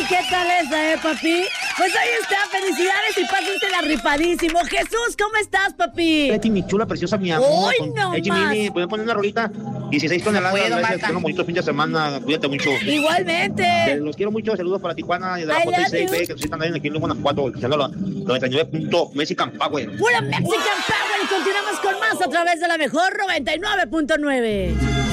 ¿Qué tal esa, papi? Pues ahí está, felicidades y pásensela rifadísimo. Jesús, ¿cómo estás, papi? Betty, mi chula, preciosa, mi amor. ¡Uy, no más! Mimi, ¿puedes poner una rolita? 16 toneladas, puedo, gracias, Marta. tengo un bonito fin de semana, cuídate mucho. Igualmente. Los quiero mucho, saludos para Tijuana y de la I love J6, you. que nos están ahí aquí en Guanajuato, escuchando la 99.Mexican Power. Pura Mexican Power y continuamos con más a través de la mejor 99.9.